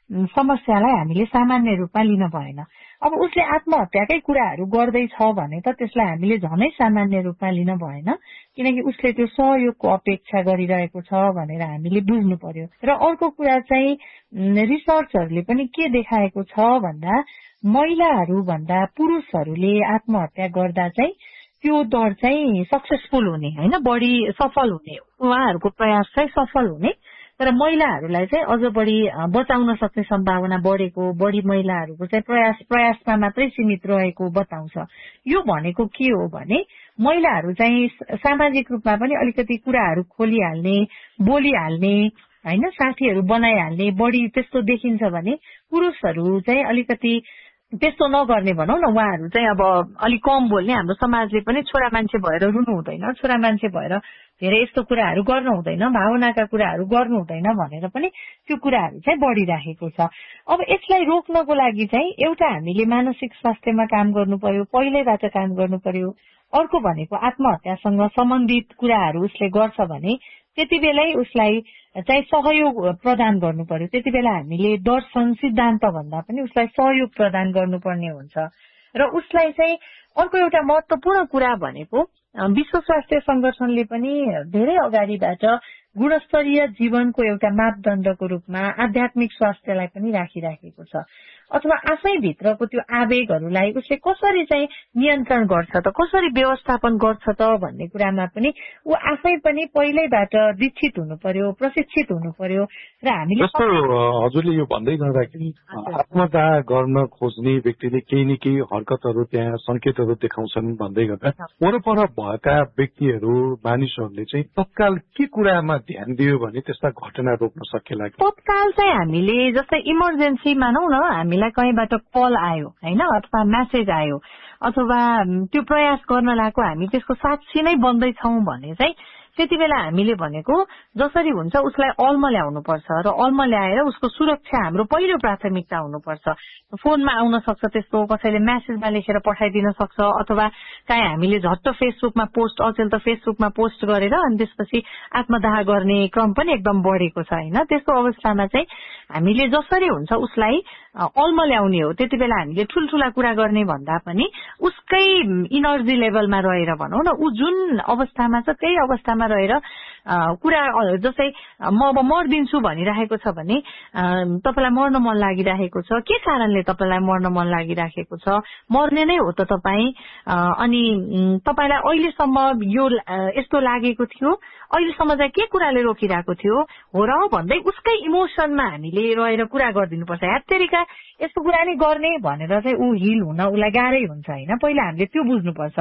समस्यालाई हामीले सामान्य रूपमा लिन भएन। अब उसले आत्महत्याकै कुराहरू गर्दैछ भने त त्यसलाई हामीले झनै सामान्य रूपमा लिन भएन, किनकि उसले त्यो सहयोगको अपेक्षा गरिरहेको छ भनेर हामीले बुझ्नु पर्यो। र अर्को कुरा चाहिँ रिसर्चहरूले पनि के देखाएको छ भन्दा महिलाहरू भन्दा पुरुषहरूले आत्महत्या गर्दा चाहिँ त्यो दर चाहिँ सक्सेसफुल हुने हैन, बढी सफल हुने, उहाँहरूको प्रयास चाहिँ सफल हुने, तर महिलाहरूलाई चाहिँ अझ बढी बचाउन सक्ने सम्भावना बढेको, बढी महिलाहरूको चाहिँ प्रयासमा मात्रै सीमित रहेको बताउँछ। यो भनेको के हो भने महिलाहरू चाहिँ सामाजिक रूपमा पनि अलिकति कुराहरू खोलिहाल्ने, बोलिहाल्ने हैन, साथीहरू बनाइहाल्ने बढी त्यस्तो देखिन्छ भने पुरुषहरू चाहिँ अलिकति त्यस्तो नगर्ने भनौँ न, उहाँहरू चाहिँ अब अलिक कम बोल्ने। हाम्रो समाजले पनि छोरा मान्छे भएर रुनु हुँदैन, छोरा मान्छे भएर धेरै यस्तो कुराहरू गर्नु हुँदैन, भावनाका कुराहरू गर्नु हुँदैन भनेर पनि त्यो कुराहरू चाहिँ बढिराखेको छ। अब यसलाई रोक्नको लागि चाहिँ एउटा हामीले मानसिक स्वास्थ्यमा काम गर्नु पर्यो, पहिल्यैबाट काम गर्नु पर्यो। अर्को भनेको आत्महत्यासँग सम्बन्धित कुराहरू उसले गर्छ भने त्यति बेलै उसलाई चाहिँ सहयोग प्रदान गर्नु पर्यो। त्यति बेला हामीले दर्शन सिद्धान्त भन्दा पनि उसलाई सहयोग प्रदान गर्नुपर्ने हुन्छ। र उसलाई चाहिँ अर्को एउटा महत्वपूर्ण कुरा भनेको विश्व स्वास्थ्य संगठनले पनि धेरै अगाडिबाट गुणस्तरीय जीवनको एउटा मापदण्डको रूपमा आध्यात्मिक स्वास्थ्यलाई पनि राखिराखेको छ। अथवा आफैभित्रको त्यो आवेगहरूलाई उसले कसरी चाहिँ नियन्त्रण गर्छ त, कसरी व्यवस्थापन गर्छ त भन्ने कुरामा पनि ऊ आफै पनि पहिल्यैबाट दीक्षित हुनु पर्यो, प्रशिक्षित हुनु पर्यो। र हामीले हजुरले यो भन्दै गर्दाखेरि आत्मदाह गर्न खोज्ने व्यक्तिले केही न केही हरकतहरू त्यहाँ संकेतहरू देखाउँछन् भन्दै गर्दा वरपर भएका व्यक्तिहरू मानिसहरूले चाहिँ तत्काल के कुरामा ध्यान दियो भने त्यस्ता घटना रोक्न सकिएला? तत्काल चाहिँ हामीले जस्तै इमर्जेन्सी मानौ न, हामीलाई कहीँबाट कल आयो हैन, अथवा मेसेज आयो, अथवा त्यो प्रयास गर्न लागेको हामी त्यसको साक्षी नै बन्दैछौँ भने चाहिँ त्यति बेला हामीले भनेको जसरी हुन्छ उसलाई अल्म ल्याउनुपर्छ र अल्म ल्याएर उसको सुरक्षा हाम्रो पहिलो प्राथमिकता हुनुपर्छ। फोनमा आउन सक्छ, त्यस्तो कसैले मेसेजमा लेखेर पठाइदिन सक्छ, अथवा चाहे हामीले झट्ट फेसबुकमा पोस्ट, अचेल त फेसबुकमा पोस्ट गरेर अनि त्यसपछि आत्मदाह गर्ने क्रम पनि एकदम बढेको छ हैन। त्यस्तो अवस्थामा चाहिँ हामीले जसरी हुन्छ उसलाई अल्म ल्याउने हो। त्यति बेला हामीले ठुल्ठुला कुरा गर्ने भन्दा पनि उसकै इनर्जी लेभलमा रहेर भनौँ न, ऊ जुन अवस्थामा छ त्यही अवस्थामा रहेर कुरा, जस्तै म अब मर्दिन्छु भनिराखेको छ भने तपाईलाई मर्न मन लागिराखेको छ, के कारणले तपाईलाई मर्न मन लागिराखेको छ, मर्ने नै हो त तपाईँ, अनि तपाईलाई अहिलेसम्म यो यस्तो लागेको थियो, अहिलेसम्म चाहिँ के कुराले रोकिरहेको थियो हो र भन्दै उसकै इमोसनमा हामीले रहेर कुरा गरिदिनुपर्छ। हेत्तेरिका यस्तो कुरा नै गर्ने भनेर चाहिँ ऊ हिल हुन उसलाई गाह्रै हुन्छ हैन। पहिला हामीले त्यो बुझ्नुपर्छ।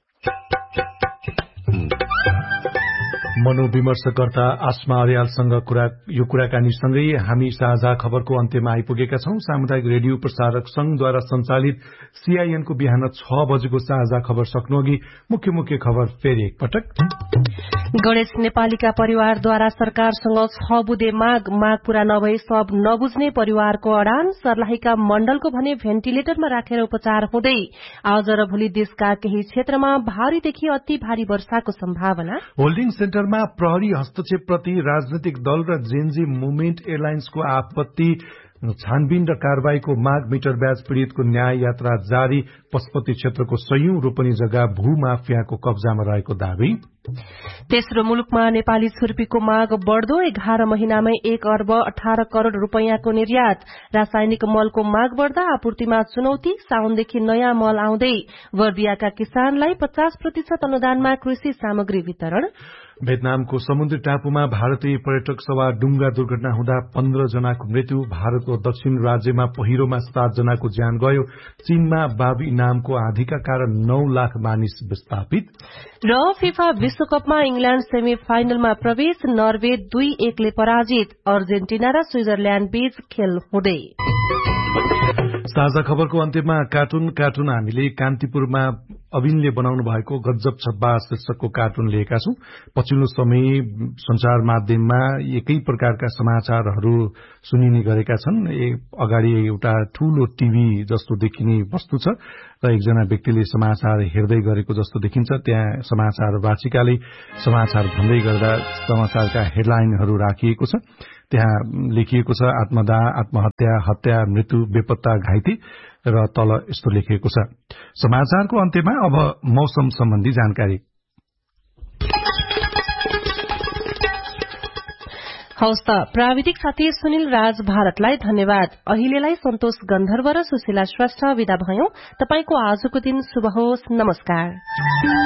मनोविमर्शकर्ता आस्मा अर्यालसँग यो कुराकानीसँगै हामी साझा खबरको अन्त्यमा आइपुगेका छौं। सामुदायिक रेडियो प्रसारक संघद्वारा सञ्चालित सीआईएनको बिहान 6 बजेको साझा खबर सक्नु अघि मुख्य मुख्य खबर फेरि एकपटक। गणेश नेपालीका परिवारद्वारा सरकारसँग 6 बुँदे माग पूरा नभई सब नबुझ्ने परिवारको अडान। सर्लाहीका मण्डलको भने भेन्टिलेटरमा राखेर उपचार हुँदै। आज र भोलि देशका केही क्षेत्रमा भारीदेखि अति भारी वर्षाको सम्भावना। होल्डिङ सेन्टरमा प्रहरी हस्तक्षेपप्रति राजनैतिक दल र जेनजी मुभमेन्ट एयरलाइन्सको आपत्ति। छानबिन र कारवाहीको माग। मिटर ब्याज पीड़ितको न्याय यात्रा जारी। पशुपति क्षेत्रको सयौं रोपनी जग्गा भूमाफियाको कब्जामा रहेको दावी। तेस्रो मुलुकमा नेपाली छुर्पीको माग बढ़दो। 11 महिनामै 1 अर्ब 18 करोड़ रूपैयाँको निर्यात। रासायनिक मलको माग बढ़दा आपूर्तिमा चुनौती। साउनदेखि नयाँ मल आउँदै। बर्दियाका किसानलाई 50% अनुदानमा कृषि सामग्री वितरण। भियतनामको समुद्री टापुमा भारतीय पर्यटक सवार डुंगा दुर्घटना हुँदा 15 जनाको मृत्यु। भारतको दक्षिण राज्यमा पहिरोमा 7 जनाको ज्यान गयो। चीनमा बाबी नामको आँधीका कारण 9 लाख मानिस विस्थापित। र फिफा विश्वकपमा इंग्ल्याण्ड सेमी फाइनलमा प्रवेश। नर्वे 2-1 ले पराजित। अर्जेन्टिना र स्विजरल्याण्ड बीच खेल हुँदै। साझा खबरको अन्त्यमा कार्टुन हामीले कान्तिपुरमा अविनले बनाउनु भएको गजब छब्बा शीर्षकको कार्टुन लिएका छौं। पछिल्लो समय संचार माध्यममा एकै प्रकारका समाचारहरू सुनिने गरेका छन्। अगाडि एउटा ठूलो टिभी जस्तो देखिने वस्तु छ र एकजना व्यक्तिले समाचार हेर्दै गरेको जस्तो देखिन्छ। त्यहाँ समाचार वाचिकाले समाचार भन्दै गर्दा समाचारका हेडलाइनहरू राखिएको छ। त्यहाँ लेखिएको छ आत्मदाह, आत्महत्या, हत्या, मृत्यु, बेपत्ता, घाइते र तल यस्तो लेखिएको छ। समाचारको अन्त्यमा अब मौसम सम्बन्धी जानकारी। हवस् त, प्राविधिक साथी सुनिल राज भारतलाई धन्यवाद। अहिलेलाई सन्तोष गन्धर्व र सुशीला श्रेष्ठ विदा भयौं। तपाईको आजको दिन शुभ होस्। नमस्कार।